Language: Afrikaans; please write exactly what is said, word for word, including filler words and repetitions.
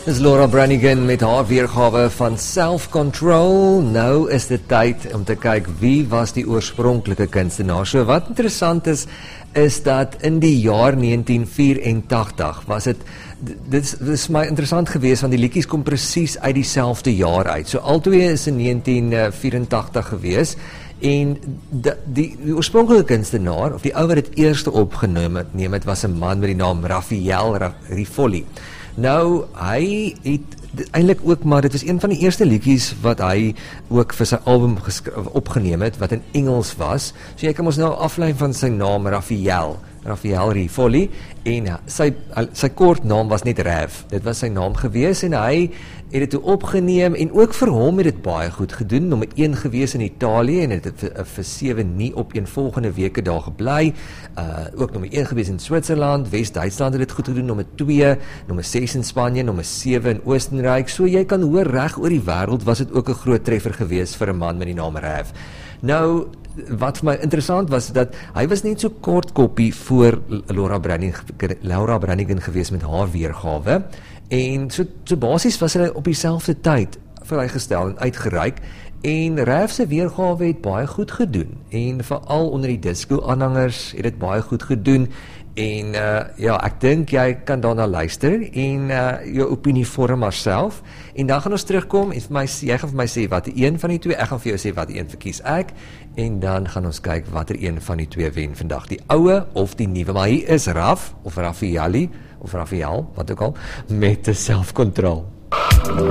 Dis Laura Branigan met haar weergawe van Self-Control. Nou is dit tyd om te kyk wie was die oorspronklike kunstenaar. So wat interessant is, is dat in die jaar negentien vyf-en-tagtig was dit, dit is, dit is my interessant geweest, want die liedjies kom presies uit dieselfde jaar uit. So altwee is in negentien vyf-en-tagtig geweest. En die, die, die oorspronklike kunstenaar, of die ou wat dit eerste opgeneem het, neem het, was 'n man met die naam Raffaele Riffolli. Nou, hy het eintlik ook, maar dit was een van die eerste liedjies wat hy ook vir sy album opgeneem het, wat in Engels was. So jy kan ons nou aflei van sy naam, Raffaele, Raffaele Riffolli, en sy, sy kort naam was net Rav. Dit was sy naam gewees, en hy het dit toe opgeneem, en ook vir hom het dit baie goed gedoen, nommer een gewees in Italië, en het het vir, vir seven nie op een volgende weke daar gebly, uh, ook nommer een gewees in Switserland, West-Duitsland het dit goed gedoen, nommer twee, nommer ses in Spanje, nommer seven in Oostenryk, so jy kan hoor, reg oor die wêreld was dit ook 'n groot treffer gewees vir 'n man met die naam Rav. Nou, wat vir my interessant was, dat hy was net so kort koppie voor Laura Branigan, Laura Branigan gewees met haar weergawe, en so, so basies was hulle op dieselfde tyd vrygestel en uitgereik, en Rav se weergawe het baie goed gedoen, en veral onder die disco-aanhangers het dit baie goed gedoen, en uh, ja, ek dink jy kan daarna luister, en uh, jou opinie vorm maar self, en dan gaan ons terugkom, en vir my, jy gaan vir my sê wat die een van die twee, ek gaan vir jou sê wat die een verkies ek, en dan gaan ons kyk wat er een van die twee wen vandag, die ouwe of die nuwe, maar hier is Raf, of Raffaele, of Raffaele, wat ook al, met Self-Control.